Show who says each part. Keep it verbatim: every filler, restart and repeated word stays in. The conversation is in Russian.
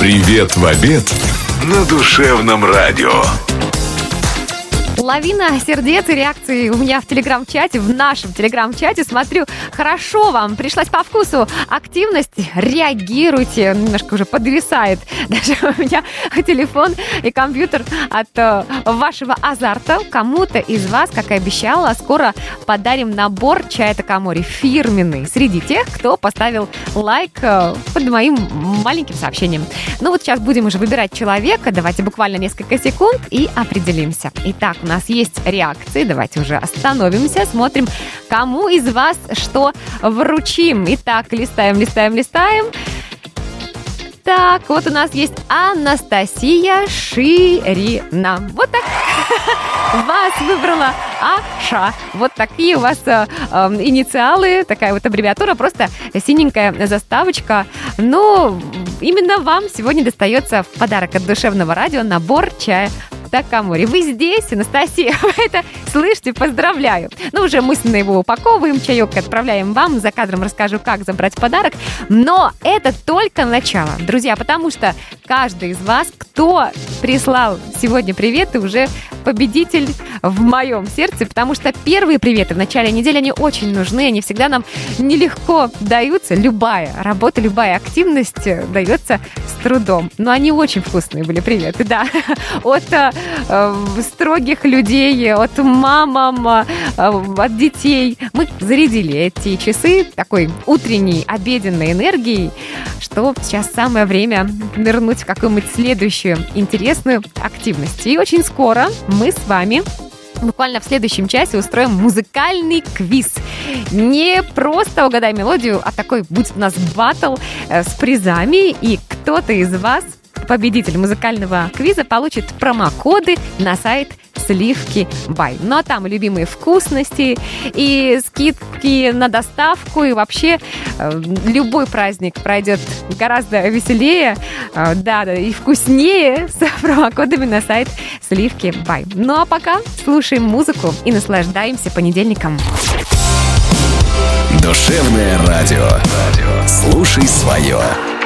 Speaker 1: Привет в обед на Душевном радио.
Speaker 2: Лавина сердец и реакций у меня в телеграм-чате, в нашем телеграм-чате. Смотрю, хорошо вам, пришлась по вкусу активность, реагируйте, немножко уже подвисает даже у меня телефон и компьютер от э, вашего азарта. Кому-то из вас, как и обещала, скоро подарим набор чая Такамори фирменный среди тех, кто поставил лайк э, под моим маленьким сообщением. Ну вот сейчас будем уже выбирать человека, давайте буквально несколько секунд и определимся. Итак, у нас есть реакции. Давайте уже остановимся, смотрим, кому из вас что вручим. Итак, листаем, листаем, листаем. Так, вот у нас есть Анастасия Ширина. Вот так. Вас выбрала Аша. Вот такие у вас э, э, инициалы, такая вот аббревиатура, просто синенькая заставочка. Но именно вам сегодня достается в подарок от Душевного радио набор чая Такамори. Вы здесь, Анастасия, вы это слышите, поздравляю. Ну, уже мысленно его упаковываем, чаек отправляем вам, за кадром расскажу, как забрать подарок. Но это только начало, друзья, потому что каждый из вас, кто прислал сегодня приветы, уже победитель в моем сердце, потому что первые приветы в начале недели, они очень нужны, они всегда нам нелегко даются. Любая работа, любая активность дается с трудом. Но они очень вкусные были приветы, да. От э, строгих людей, от мамам, э, от детей. Мы зарядили эти часы такой утренней, обеденной энергией, что сейчас самое время нырнуть в какую-нибудь следующую интересную активность. И очень скоро мы с вами буквально в следующем часе устроим музыкальный квиз. Не просто угадай мелодию, а такой будет у нас баттл э, с призами. И кто-то из вас, победитель музыкального квиза, получит промокоды на сайт Сливки Бай. Ну а там любимые вкусности и скидки на доставку. И вообще э, любой праздник пройдет гораздо веселее, э, да, да, и вкуснее с промокодами на сайт Сливки Бай. Ну а пока слушаем музыку и наслаждаемся понедельником.
Speaker 1: Душевное радио. Слушай свое.